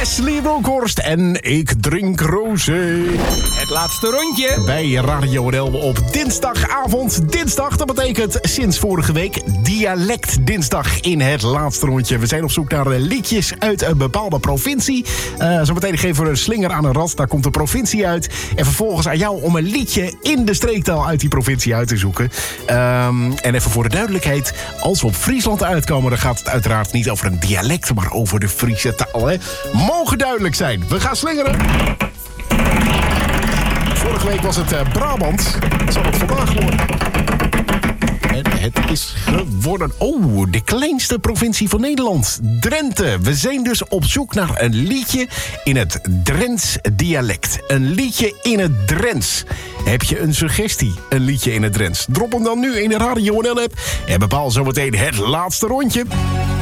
Leslie Bronkhorst en Ik Drink Rosé. Het laatste rondje. Bij Radio NL op dinsdagavond. Dinsdag, dat betekent sinds vorige week dialectdinsdag in het laatste rondje. We zijn op zoek naar liedjes uit een bepaalde provincie. Zometeen geven we een slinger aan een rat. Daar komt de provincie uit. En vervolgens aan jou om een liedje in de streektaal uit die provincie uit te zoeken. En even voor de duidelijkheid. Als we op Friesland uitkomen, dan gaat het uiteraard niet over een dialect, maar over de Friese taal. Hè? Mogen duidelijk zijn. We gaan slingeren. Vorige week was het Brabant. Zal het vandaag worden? En het is geworden... de kleinste provincie van Nederland. Drenthe. We zijn dus op zoek naar een liedje in het Drents dialect. Een liedje in het Drents. Heb je een suggestie? Een liedje in het Drents? Drop hem dan nu in de Radio NL app en bepaal zometeen het laatste rondje.